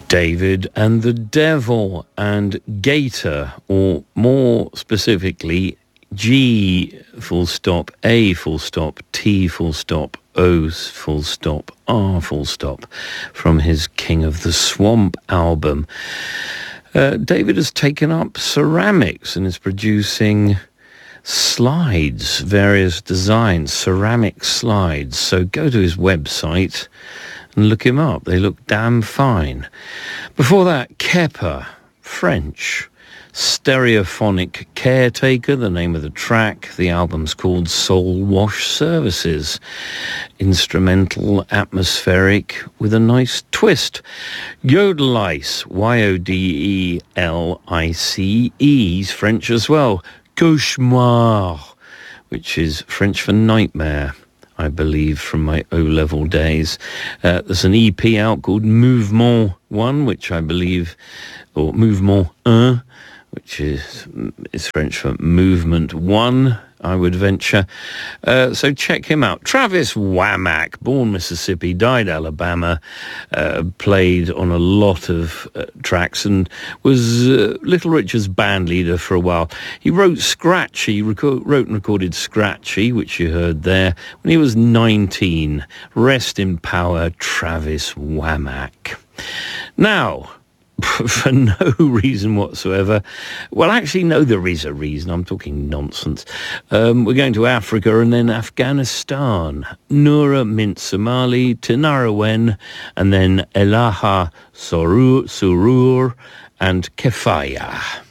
David and the Devil and Gator, or more specifically, G full stop, A full stop, T full stop, O full stop, R full stop, from his King of the Swamp album. David has taken up ceramics and is producing slides, various designs, ceramic slides. So go to his website and look him up. They look damn fine. Before that, Kepper, French, Stereophonic Caretaker, the name of the track. The album's called Soul Wash Services. Instrumental, atmospheric, with a nice twist. Yodelice, Yodelice, he's French as well. Cauchemar, which is French for nightmare, I believe, from my O-level days. There's an EP out called Mouvement 1, which I believe, or Mouvement 1, which is French for Movement 1, I would venture. So check him out. Travis Wamack, born Mississippi, died Alabama, played on a lot of tracks and was Little Richard's band leader for a while. He wrote Scratchy, wrote and recorded Scratchy, which you heard there, when he was 19. Rest in power, Travis Wamack. Now, for no reason whatsoever. Well, actually, no, there is a reason. I'm talking nonsense. We're going to Africa and then Afghanistan. Noura Mint Somali, Tinarawen, and then Elaha Surur and Kefaya.